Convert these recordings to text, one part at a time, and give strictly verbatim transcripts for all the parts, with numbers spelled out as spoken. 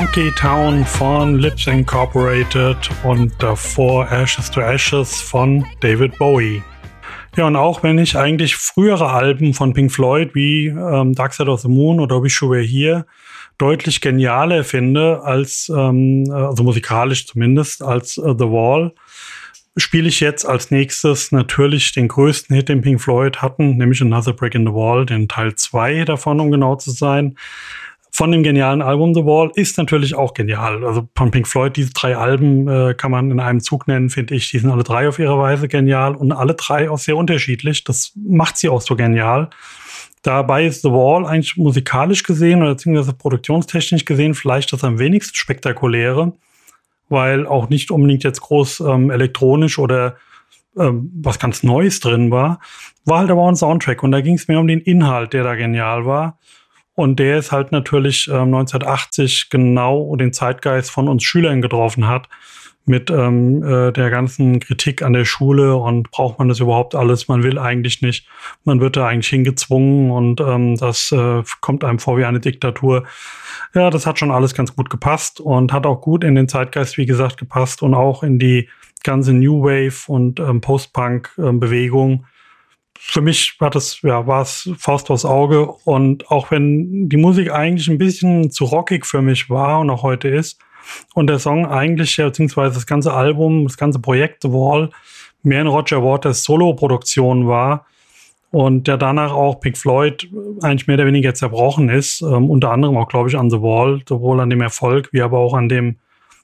Funky Town von Lips Incorporated und davor Ashes to Ashes von David Bowie. Ja, und auch wenn ich eigentlich frühere Alben von Pink Floyd wie ähm, Dark Side of the Moon oder Wish You Were Here deutlich genialer finde, als, ähm, also musikalisch zumindest, als uh, The Wall, spiele ich jetzt als nächstes natürlich den größten Hit, den Pink Floyd hatten, nämlich Another Brick in the Wall, den Teil zwei davon, um genau zu sein. Von dem genialen Album The Wall ist natürlich auch genial. Also von Pink Floyd, diese drei Alben äh, kann man in einem Zug nennen, finde ich. Die sind alle drei auf ihre Weise genial und alle drei auch sehr unterschiedlich. Das macht sie auch so genial. Dabei ist The Wall eigentlich musikalisch gesehen oder beziehungsweise produktionstechnisch gesehen vielleicht das am wenigsten spektakuläre, weil auch nicht unbedingt jetzt groß ähm, elektronisch oder ähm, was ganz Neues drin war. War halt aber auch ein Soundtrack und da ging es mehr um den Inhalt, der da genial war. Und der ist halt natürlich ähm, neunzehnhundertachtzig genau den Zeitgeist von uns Schülern getroffen hat mit ähm, äh, der ganzen Kritik an der Schule und braucht man das überhaupt alles? Man will eigentlich nicht. Man wird da eigentlich hingezwungen und ähm, das äh, kommt einem vor wie eine Diktatur. Ja, das hat schon alles ganz gut gepasst und hat auch gut in den Zeitgeist, wie gesagt, gepasst und auch in die ganze New Wave und ähm, Post-Punk-Bewegung. Für mich war das, ja, war es Faust aufs Auge. Und auch wenn die Musik eigentlich ein bisschen zu rockig für mich war und auch heute ist und der Song eigentlich, ja, beziehungsweise das ganze Album, das ganze Projekt The Wall mehr in Roger Waters Solo-Produktion war und der danach auch Pink Floyd eigentlich mehr oder weniger zerbrochen ist, ähm, unter anderem auch, glaube ich, an The Wall, sowohl an dem Erfolg wie aber auch an dem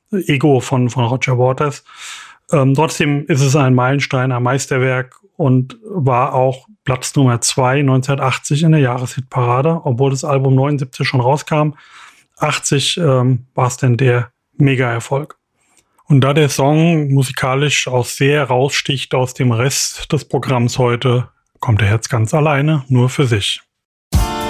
Ego von, von Roger Waters. Ähm, trotzdem ist es ein Meilenstein, ein Meisterwerk und war auch Platz Nummer zwei neunzehnhundertachtzig in der Jahreshitparade, obwohl das Album neunundsiebzig schon rauskam. achtzig ähm, war es denn der Mega-Erfolg. Und da der Song musikalisch auch sehr raussticht aus dem Rest des Programms heute, kommt er jetzt ganz alleine nur für sich.